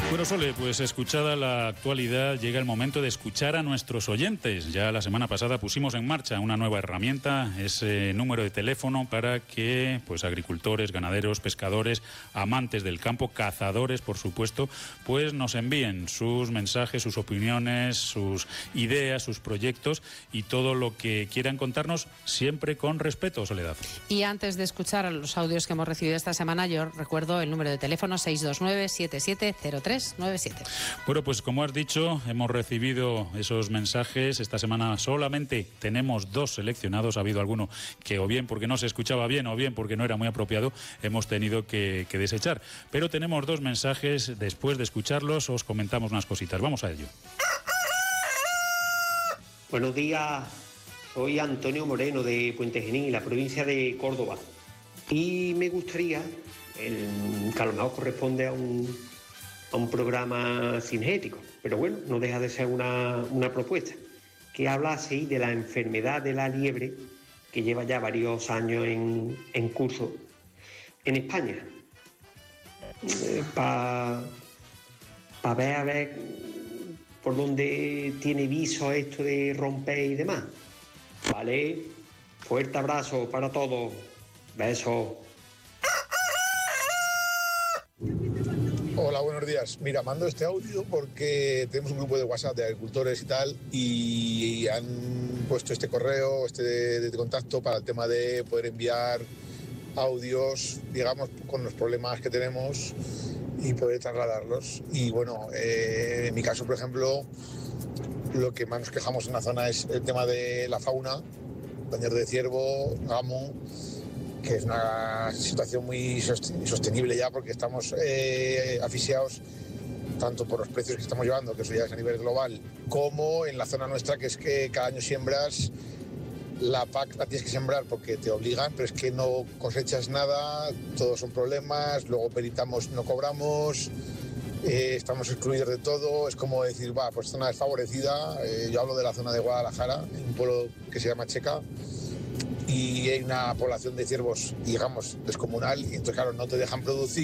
Bueno, Sole, pues escuchada la actualidad, llega el momento de escuchar a nuestros oyentes. Ya la semana pasada pusimos en marcha una nueva herramienta, ese número de teléfono para que pues agricultores, ganaderos, pescadores, amantes del campo, cazadores, por supuesto, pues nos envíen sus mensajes, sus opiniones, sus ideas, sus proyectos y todo lo que quieran contarnos, siempre con respeto, Soledad. Y antes de escuchar los audios que hemos recibido esta semana, yo recuerdo el número de teléfono 629-770397. Bueno, pues como has dicho, hemos recibido esos mensajes. Esta semana solamente tenemos 2 seleccionados. Ha habido alguno que o bien porque no se escuchaba bien o bien porque no era muy apropiado, hemos tenido que desechar. Pero tenemos 2 mensajes. Después de escucharlos os comentamos unas cositas. Vamos a ello. Buenos días, soy Antonio Moreno de Puente Genil, la provincia de Córdoba. Y me gustaría, que a lo mejor corresponde a un programa cinegético, pero bueno, no deja de ser una propuesta, que habla así de la enfermedad de la liebre que lleva ya varios años en curso en España. Para ver a ver por dónde tiene viso esto de romper y demás. Vale, fuerte abrazo para todos, besos. Hola, buenos días. Mira, mando este audio porque tenemos un grupo de WhatsApp de agricultores y tal y han puesto este correo, de contacto para el tema de poder enviar audios, digamos, con los problemas que tenemos y poder trasladarlos. Y bueno, en mi caso, por ejemplo, lo que más nos quejamos en la zona es el tema de la fauna, daños de ciervo, gamo, que es una situación muy insostenible ya porque estamos asfixiados tanto por los precios que estamos llevando, que eso ya es a nivel global, como en la zona nuestra, que es que cada año siembras, la PAC la tienes que sembrar porque te obligan, pero es que no cosechas nada, todos son problemas, luego peritamos, no cobramos, estamos excluidos de todo, es como decir, pues zona desfavorecida. Yo hablo de la zona de Guadalajara, en un pueblo que se llama Checa, y hay una población de ciervos, digamos, descomunal, y entonces, claro, no te dejan producir.